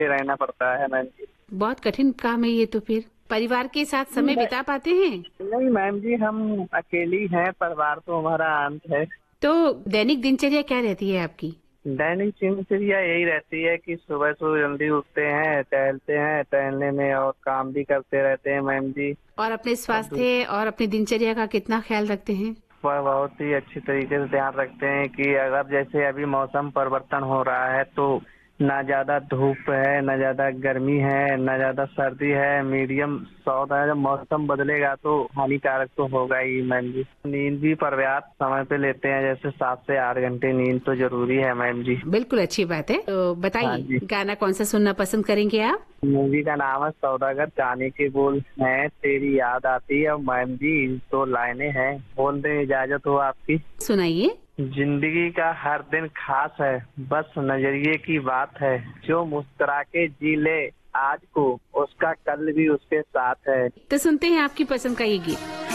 रहना पड़ता है मैम जी। बहुत कठिन काम है ये तो। फिर परिवार के साथ समय बिता पाते हैं? नहीं मैम जी, हम अकेली हैं, परिवार तो हमारा अंत है। तो दैनिक दिनचर्या क्या रहती है आपकी? दैनिक दिनचर्या यही रहती है कि सुबह सुबह जल्दी उठते हैं, टहलते हैं, टहलने में और काम भी करते रहते हैं मैम जी। और अपने और स्वास्थ्य और अपनी दिनचर्या का कितना ख्याल रखते हैं? वह बहुत ही अच्छी तरीके से ध्यान रखते हैं कि अगर जैसे अभी मौसम परिवर्तन हो रहा है तो ना ज्यादा धूप है, ना ज्यादा गर्मी है, ना ज्यादा सर्दी है, मीडियम सौदा है। जब मौसम बदलेगा तो हानिकारक तो होगा ही मैम जी। नींद भी पर्याप्त समय पे लेते हैं, जैसे 7 से 8 घंटे नींद तो जरूरी है मैम जी। बिल्कुल अच्छी बात है। तो हाँ बताइए जी। गाना कौन सा सुनना पसंद करेंगे आप? मूवी का नाम है सौदागर, गाने के बोल हैं तेरी याद आती है। मैम जी तो लाइनें हैं, बोल दें इजाजत हो आपकी। सुनाइए। जिंदगी का हर दिन खास है, बस नजरिए की बात है। जो मुस्कुरा के जी ले आज को, उसका कल भी उसके साथ है। तो सुनते हैं आपकी पसंद का ये गीत।